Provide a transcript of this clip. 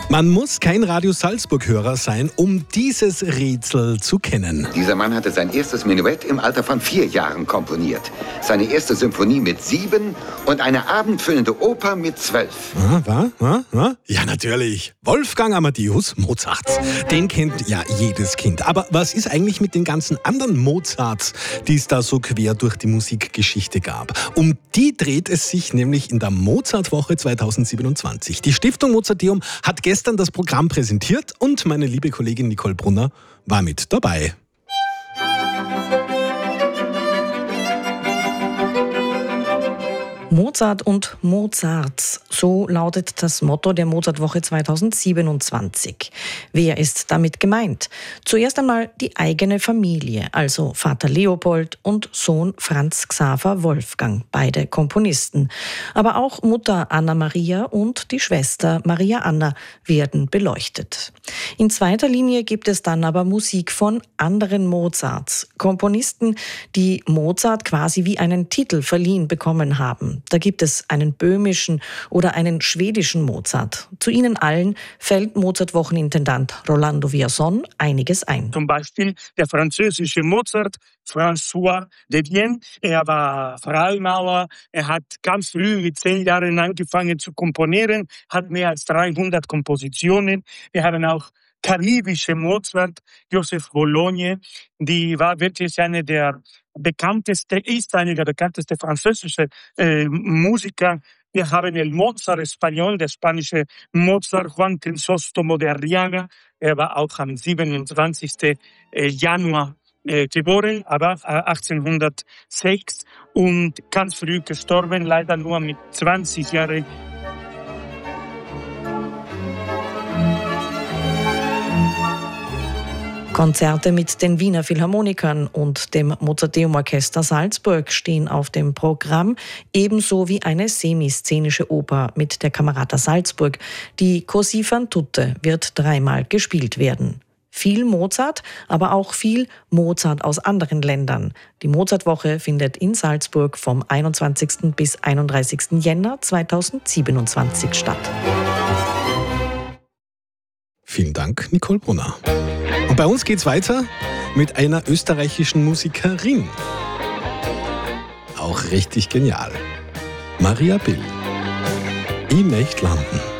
Man muss kein Radio Salzburg-Hörer sein, um dieses Rätsel zu kennen. Dieser Mann hatte sein erstes Menuett im Alter von 4 Jahren komponiert. Seine erste Symphonie mit 7 und eine abendfüllende Oper mit 12. Ja, natürlich. Wolfgang Amadeus Mozart. Den kennt ja jedes Kind. Aber was ist eigentlich mit den ganzen anderen Mozarts, die es da so quer durch die Musikgeschichte gab? Um die dreht es sich nämlich in der Mozartwoche 2027. Die Stiftung Mozarteum hat gestern das Programm präsentiert und meine liebe Kollegin Nicole Brunner war mit dabei. Mozart und Mozarts, so lautet das Motto der Mozartwoche 2027. Wer ist damit gemeint? Zuerst einmal die eigene Familie, also Vater Leopold und Sohn Franz Xaver Wolfgang, beide Komponisten. Aber auch Mutter Anna Maria und die Schwester Maria Anna werden beleuchtet. In zweiter Linie gibt es dann aber Musik von anderen Mozarts, Komponisten, die Mozart quasi wie einen Titel verliehen bekommen haben. Da gibt es einen böhmischen oder einen schwedischen Mozart. Zu ihnen allen fällt Mozart-Wochenintendant Rolando Villazón einiges ein. Zum Beispiel der französische Mozart, François de Vienne. Er war Freimaler. Er hat ganz früh mit 10 Jahren angefangen zu komponieren, hat mehr als 300 Kompositionen. Wir haben auch karibische Mozart, Joseph Bologne, ist einer der bekannteste französische Musiker. Wir haben El Mozart Español, der spanische Mozart, Juan Crisóstomo de Arriaga. Er war auch am 27. Januar geboren, aber 1806 und ganz früh gestorben, leider nur mit 20 Jahren. Konzerte mit den Wiener Philharmonikern und dem Mozarteum Orchester Salzburg stehen auf dem Programm, ebenso wie eine semiszenische Oper mit der Camerata Salzburg. Die Così fan tutte wird 3-mal gespielt werden. Viel Mozart, aber auch viel Mozart aus anderen Ländern. Die Mozartwoche findet in Salzburg vom 21. bis 31. Jänner 2027 statt. Vielen Dank, Nicole Brunner. Und bei uns geht's weiter mit einer österreichischen Musikerin. Auch richtig genial. Maria Bill. Ich möchte landen.